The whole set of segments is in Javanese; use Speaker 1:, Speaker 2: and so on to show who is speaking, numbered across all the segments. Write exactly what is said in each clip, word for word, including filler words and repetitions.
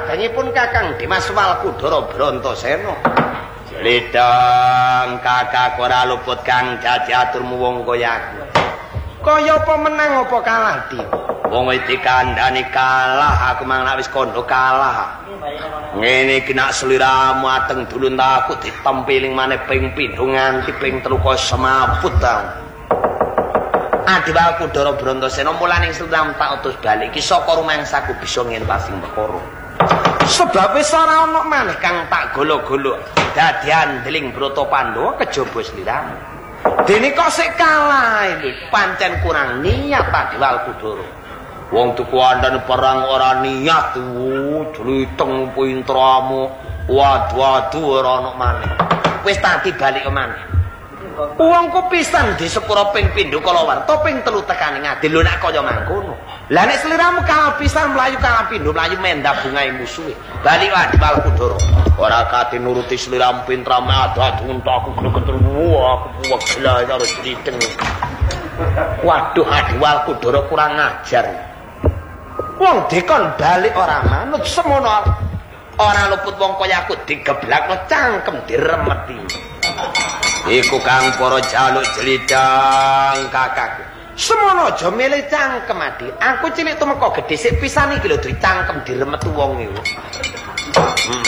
Speaker 1: Salajengipun Kakang Dimas Walkudara Brantasena. Jledang Kakak ora luput Kang dadi aturmu wong kaya aku. Kaya apa menang apa kalah, Dik? Wong iki dikandhani kalah, aku mang wis kandha kalah. Ngene iki nak sliramu ateng dulun ta aku ditempiling maneh ping pindho nganti ping telu kaya semaput ta. Adi Walkudara Brantasena mulaning sliramu tak utus balik iki saka rumangsaku bisa ngene pasing perkara. Sebab wis ora ana maneh kang tak golo-golo dadi andeling Brata Pandhawa kejaba sliramu. Dene kok sik kalah iki pancen kurang niat Adi Walkudara. Wong tuku andane perang ora niat jliteng pintramu. Waduh-waduh ora ana maneh. Wis tadi balik maneh. Wongku pisan di sepura ping pindho kalawarta ping telu tekane ngadil lho nek kaya mangkono. Lah nek sliramu kalah pisan mlayu kalah pindho mlayu mendah bungae musuhe. Bali Adi Walkudara. Ora kate nuruti sliramu pintramu adu-adu entuk aku ketemu aku puwek gila karo jliteng. Waduh Adi Walkudara kurang ajar. Wong dikon balik ora manut semono ora luput wong kaya aku digeblakno cangkem diremeti. Iku kang para jaluk jlidang kakakku. Semono aja milih cangkem Adi. Aku cilik tumeka gedhe sik pisan iki lho dicangkem diremet wong iku. Hmm.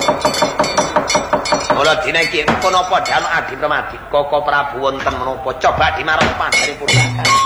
Speaker 1: Ola dina iki kono padha Adi Pramadi. Koko Prabu wonten menapa coba dimarang panjenengan.